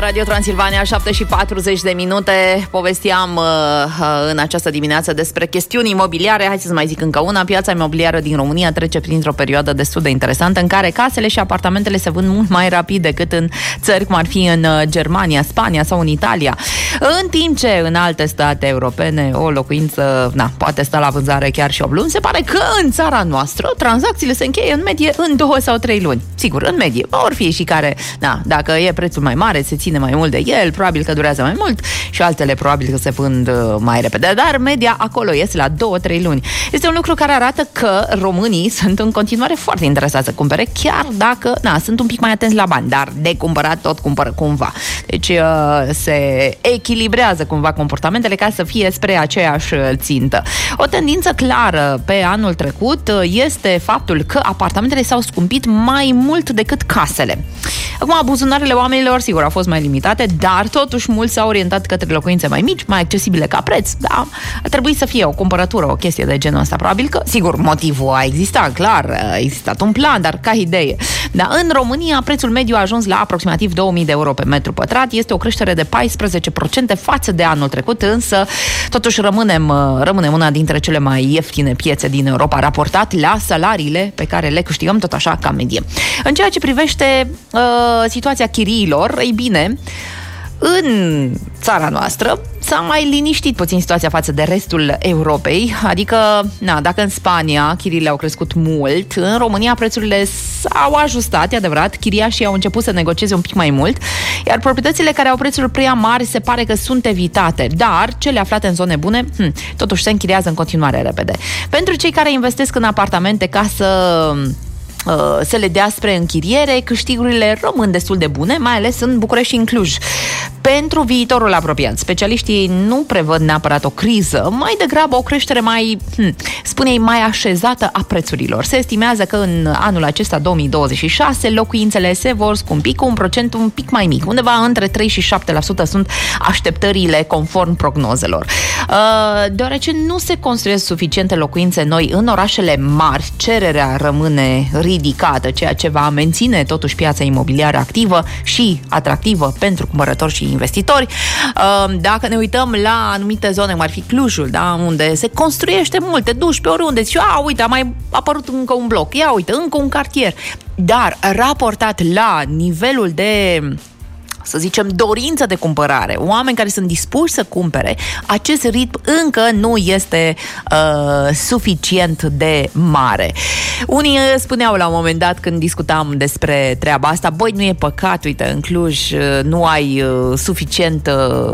Radio Transilvania, 7:40. Povesteam în această dimineață despre chestiuni imobiliare. Hai să mai zic încă una. Piața imobiliară din România trece printr-o perioadă destul de interesantă în care casele și apartamentele se vând mult mai rapid decât în țări cum ar fi în Germania, Spania sau în Italia. În timp ce în alte state europene o locuință poate sta la vânzare chiar și 8 luni, se pare că în țara noastră tranzacțiile se încheie în medie în 2 sau 3 luni. Sigur, în medie. Or fi și care, dacă e prețul mai mare, se ține mai mult de el, probabil că durează mai mult și altele probabil că se vând mai repede. Dar media acolo este la 2-3 luni. Este un lucru care arată că românii sunt în continuare foarte interesați să cumpere, chiar dacă sunt un pic mai atenți la bani, dar de cumpărat tot cumpără cumva. Deci se echilibrează cumva comportamentele ca să fie spre aceeași țintă. O tendință clară pe anul trecut este faptul că apartamentele s-au scumpit mai mult decât casele. Acum, buzunarele oamenilor, sigur, au fost mai limitate, dar totuși mulți s-au orientat către locuințe mai mici, mai accesibile ca preț. Da, a trebuit să fie o cumpărătură, o chestie de genul ăsta. Probabil că, sigur, motivul a existat, clar, a existat un plan, dar ca idee. Dar în România, prețul mediu a ajuns la aproximativ 2000 de euro pe metru pătrat. Este o creștere de 14% față de anul trecut, însă totuși rămânem una dintre cele mai ieftine piețe din Europa, raportat la salariile pe care le câștigăm tot așa ca medie. În ceea ce privește situația chiriilor, ei bine, în țara noastră s-a mai liniștit puțin situația față de restul Europei, adică, dacă în Spania chiriile au crescut mult, în România prețurile s-au ajustat, e adevărat, chiriașii au început să negocieze un pic mai mult, iar proprietățile care au prețuri prea mari se pare că sunt evitate, dar cele aflate în zone bune, totuși se închiriază în continuare repede. Pentru cei care investesc în apartamente ca să se le dea spre închiriere, câștigurile rămân destul de bune, mai ales în București și în Cluj. Pentru viitorul apropiat, specialiștii nu prevăd neapărat o criză, mai degrabă o creștere mai așezată a prețurilor. Se estimează că în anul acesta, 2026, locuințele se vor scumpi cu un procent un pic mai mic. Undeva între 3 și 7% sunt așteptările conform prognozelor. Deoarece nu se construiesc suficiente locuințe noi în orașele mari, cererea rămâne ridicată, ceea ce va menține totuși piața imobiliară activă și atractivă pentru cumpărători și investitori. Dacă ne uităm la anumite zone, cum ar fi Clujul, unde se construiește mult, te duci pe oriunde, zici, uite, a mai apărut încă un bloc, ia uite, încă un cartier. Dar raportat la nivelul de, să zicem, dorință de cumpărare, oameni care sunt dispuși să cumpere, acest ritm încă nu este suficient de mare. Unii spuneau la un moment dat, când discutam despre treaba asta, băi, nu e păcat, uite, în Cluj nu ai suficient,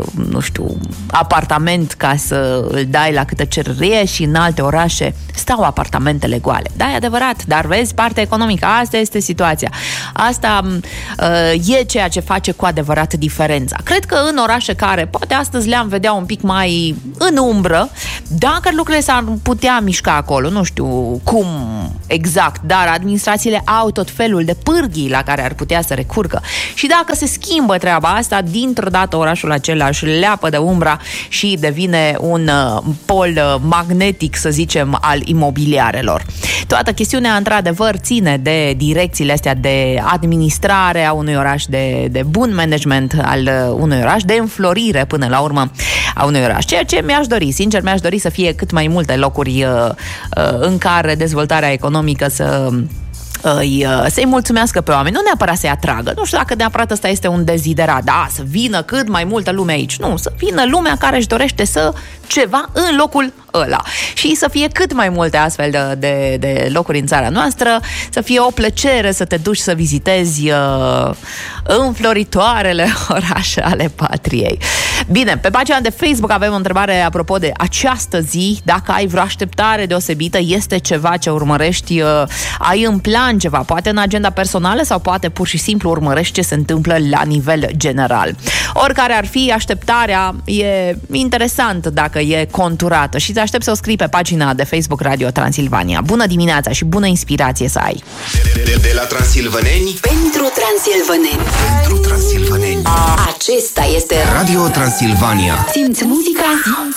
apartament ca să îl dai la câtă cerere și în alte orașe stau apartamentele goale. Da, e adevărat, dar vezi, partea economică, asta este situația. Asta e ceea ce face cu adevărat diferența. Cred că în orașe care poate astăzi le-am vedea un pic mai în umbră, dacă lucrurile s-ar putea mișca acolo, nu știu cum exact, dar administrațiile au tot felul de pârghii la care ar putea să recurgă. Și dacă se schimbă treaba asta, dintr-o dată orașul acela își leapă de umbra și devine un pol magnetic, să zicem, al imobiliarelor. Toată chestiunea, într-adevăr, ține de direcțiile astea de administrare a unui oraș, de bun management al unui oraș, de înflorire până la urmă a unui oraș. Ceea ce mi-aș dori, sincer, mi-aș dori să fie cât mai multe locuri în care dezvoltarea economică să-i mulțumească pe oameni, nu neapărat să-i atragă. Nu știu dacă neapărat ăsta este un deziderat, să vină cât mai multă lume aici. Nu, să vină lumea care își dorește ceva în locul ăla. Și să fie cât mai multe astfel de locuri în țara noastră, să fie o plăcere să te duci să vizitezi înfloritoarele orașe ale patriei. Bine, pe pagina de Facebook avem o întrebare apropo de această zi, dacă ai vreo așteptare deosebită, este ceva ce urmărești, ai în plan ceva, poate în agenda personală sau poate pur și simplu urmărești ce se întâmplă la nivel general. Oricare ar fi, așteptarea e interesant dacă e conturată și te aștept să o scrii pe pagina de Facebook Radio Transilvania. Bună dimineața și bună inspirație să ai! De la transilvăneni pentru transilvăneni. Pentru transilvăneni. Acesta este Radio Transilvania. Simți muzica?